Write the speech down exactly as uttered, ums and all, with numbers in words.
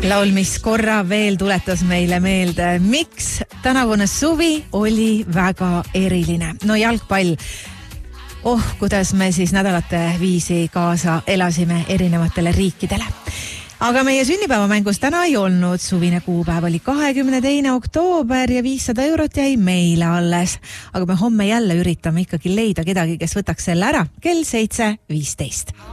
Laul, mis korra veel tuletas meile meelde, miks tänavune suvi oli väga eriline. No jalgpall. Oh, kuidas me siis nädalate viisi kaasa elasime erinevatele riikidele. Aga meie sünnipäevamängus täna ei olnud. Suvine kuupäev oli kahekümne teine oktoober ja viissada eurot jäi meile alles. Aga me homme jälle üritame ikkagi leida kedagi, kes võtaks selle ära kell seitse viisteist.